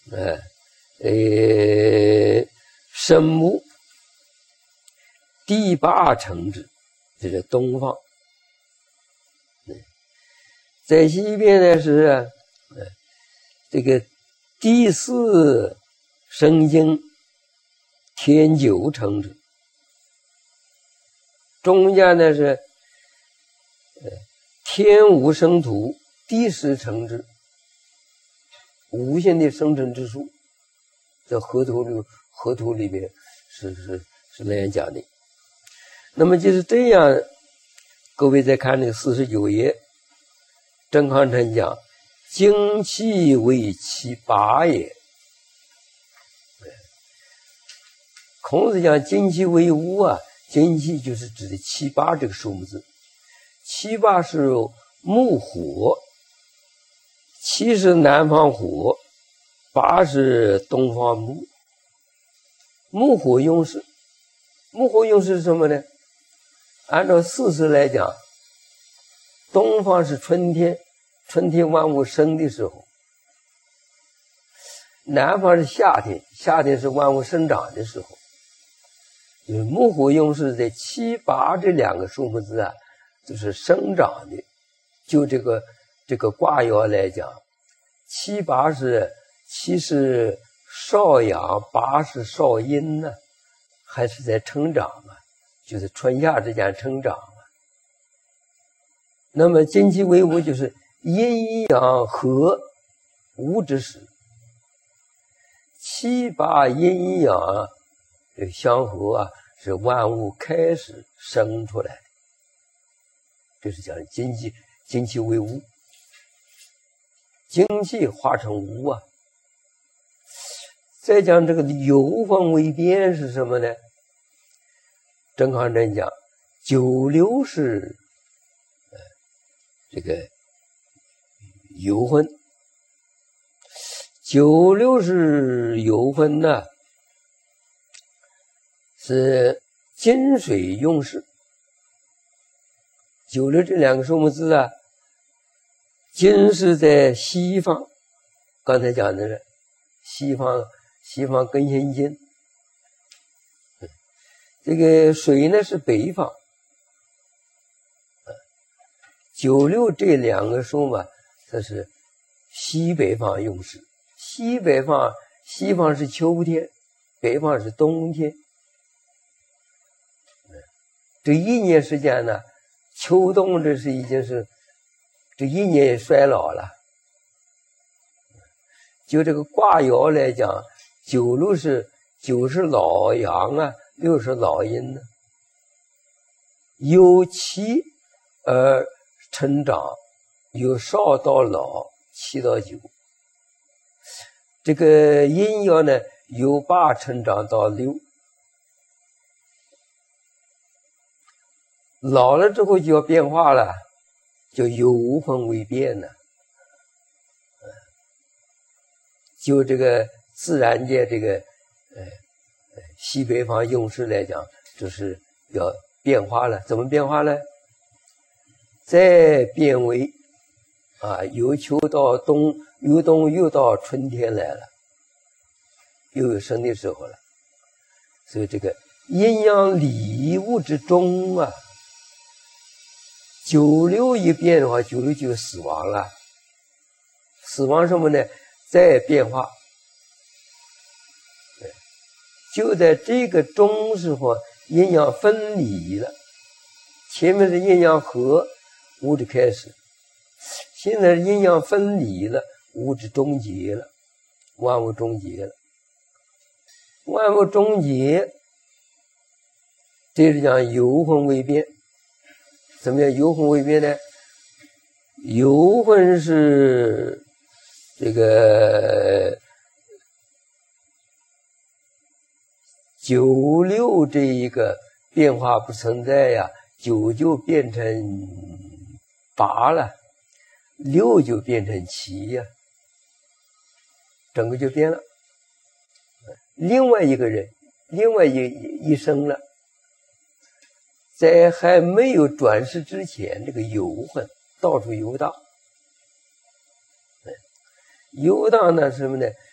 申木第八城之，这是东方。在西边呢是这个第四生经天九城之，中间呢是天五生土第十城之，无限的生成之数，在河图里面是那样讲的。那么就是这样，各位再看那个49页，郑康成讲精气为其八也。孔子讲精气为五啊，精气就是指的七八这个数目字。七八是木火，七是南方火，八是东方木。木火用事，木火用事是什么呢？按照事实来讲，东方是春天，春天万物生的时候；南方是夏天，夏天是万物生长的时候。就是木火用事在七八这两个数目字啊，就是生长的。就这个卦爻来讲，七是少阳，八是少阴呢，还是在成长啊，就是春夏之间成长啊。那么精气为五，就是阴阳和无之时，七八阴阳相合啊，是万物开始生出来的。这是讲精气为五，精气化成无啊。再讲这个有风为变是什么呢？郑康成讲九六是这个有分，九六是有分呢，是金水用事。九六这两个数目字啊，金是在西方，刚才讲的是西方庚辛金，这个水呢是北方。九六这两个数嘛，这是西北方用事。西方是秋天，北方是冬天。这一年时间呢，秋冬这是已经是这一年也衰老了。就这个卦爻来讲，九是老阳啊，六是老阴呢。由七而成长，由少到老，7到9。这个阴爻呢，由8成长到6。老了之后就要变化了，就有分为变呢。就这个自然界这个西北方用事来讲，就是要变化了。怎么变化呢？再变为由秋到冬，由冬又到春天来了，又有生的时候了。所以这个阴阳理物之中啊，九六一变的话，九六就死亡了。死亡什么呢？再变化。就在这个中时候，阴阳分离了。前面是阴阳合，物质开始，现在是阴阳分离了，物质终结了，万物终结了。万物终结，这是讲有分为变。怎么样有分为变呢？有分是这个九六这一个变化不存在呀，九就变成8了，6就变成7呀，整个就变了。另外一个人，另外一生了。在还没有转世之前，这个游魂到处游荡。游荡呢什么呢？